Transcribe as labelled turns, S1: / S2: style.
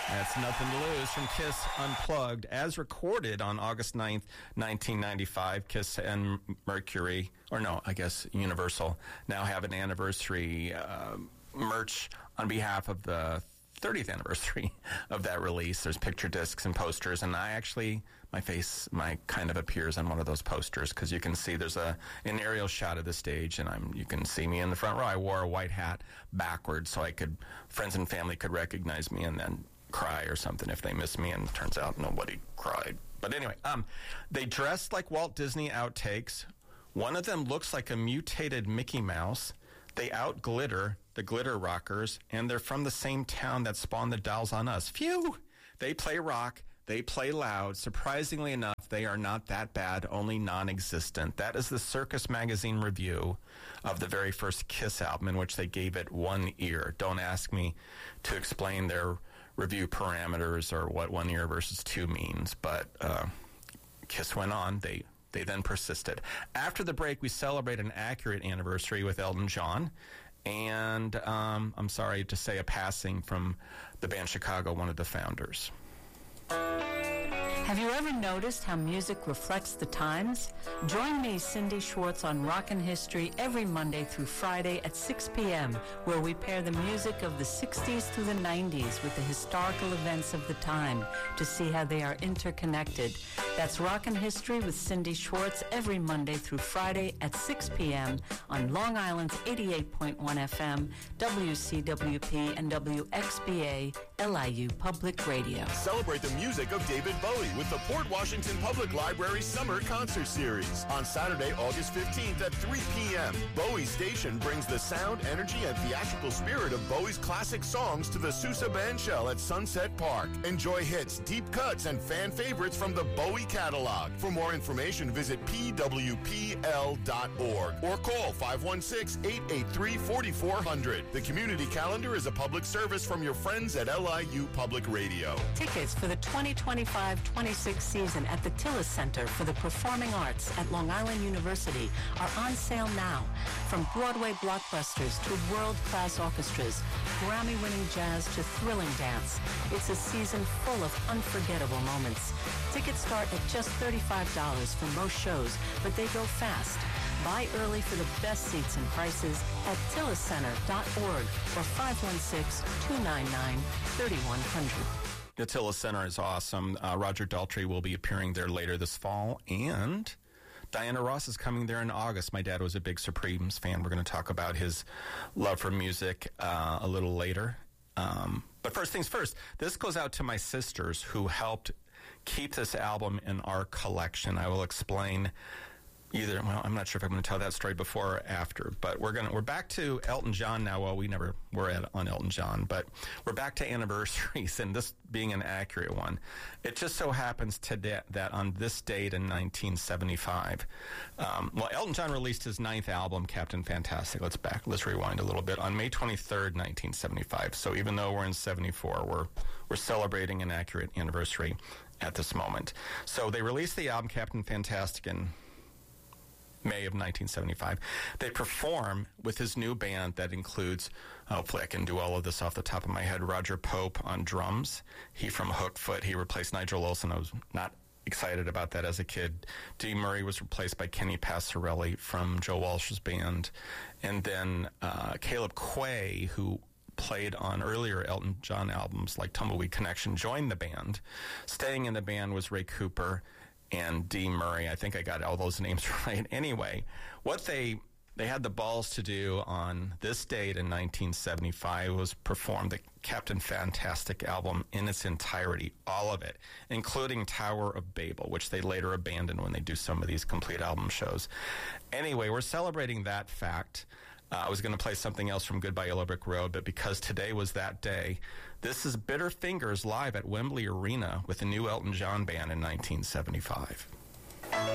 S1: That's Nothing to Lose from Kiss Unplugged, as recorded on August 9th, 1995. Kiss and Universal now have an anniversary merch on behalf of the 30th anniversary of that release. There's picture discs and posters, and my face kind of appears on one of those posters, because you can see there's an aerial shot of the stage, and you can see me in the front row. I wore a white hat backwards so friends and family could recognize me and then cry or something if they miss me, and it turns out nobody cried. But anyway, they dressed like Walt Disney outtakes. One of them looks like a mutated Mickey Mouse. They out-glitter the Glitter Rockers, and they're from the same town that spawned the Dolls on Us. Phew! They play rock. They play loud. Surprisingly enough, they are not that bad, only non-existent. That is the Circus Magazine review of the very first Kiss album, in which they gave it 1 ear. Don't ask me to explain their review parameters or what 1 ear versus 2 means, but Kiss went on. They then persisted. After the break, we celebrate an accurate anniversary with Elton John, and I'm sorry to say, a passing from the band Chicago, one of the founders.
S2: Have you ever noticed how music reflects the times? Join me, Cindy Schwartz, on Rockin' History every Monday through Friday at 6 p.m., where we pair the music of the 60s through the 90s with the historical events of the time to see how they are interconnected. That's Rockin' History with Cindy Schwartz every Monday through Friday at 6 p.m. on Long Island's 88.1 FM, WCWP, and WXBA, LIU Public Radio.
S3: Celebrate the music of David Bowie with the Port Washington Public Library Summer Concert Series. On Saturday, August 15th at 3 p.m., Bowie Station brings the sound, energy, and theatrical spirit of Bowie's classic songs to the Sousa Bandshell at Sunset Park. Enjoy hits, deep cuts, and fan favorites from the Bowie catalog. For more information, visit pwpl.org or call 516-883-4400. The community calendar is a public service from your friends at LIU Public Radio.
S2: Tickets for the 2025-26 season at the Tillis Center for the Performing Arts at Long Island University are on sale now. From Broadway blockbusters to world-class orchestras, Grammy-winning jazz to thrilling dance, it's a season full of unforgettable moments. Tickets start at just $35 for most shows, but they go fast. Buy early for the best seats and prices at tilliscenter.org or 516-299-3100.
S1: The Tillis Center is awesome. Roger Daltrey will be appearing there later this fall, and Diana Ross is coming there in August. My dad was a big Supremes fan. We're going to talk about his love for music a little later. But first things first, this goes out to my sisters who helped keep this album in our collection. I will explain I'm not sure if I'm going to tell that story before or after, but we're back to Elton John now. Well, we never were on Elton John, but we're back to anniversaries, and this being an accurate one. It just so happens today that on this date in 1975, Elton John released his 9th album, Captain Fantastic. Let's rewind a little bit. On May 23rd, 1975. So even though we're in 74, we're celebrating an accurate anniversary at this moment. So they released the album Captain Fantastic in May of 1975. They perform with his new band that includes, hopefully I can do all of this off the top of my head, Roger Pope on drums. He from Hookfoot. He replaced Nigel Olsson. I was not excited about that as a kid. Dee Murray was replaced by Kenny Passarelli from Joe Walsh's band. And then Caleb Quaye, who played on earlier Elton John albums like Tumbleweed Connection, joined the band. Staying in the band was Ray Cooper and Dee Murray. I think I got all those names right. Anyway, what they had the balls to do on this date in 1975 was perform the Captain Fantastic album in its entirety, all of it, including Tower of Babel, which they later abandoned when they do some of these complete album shows. Anyway, we're celebrating that fact. I was going to play something else from Goodbye Yellow Brick Road, but because today was that day, this is Bitter Fingers live at Wembley Arena with the new Elton John band in 1975.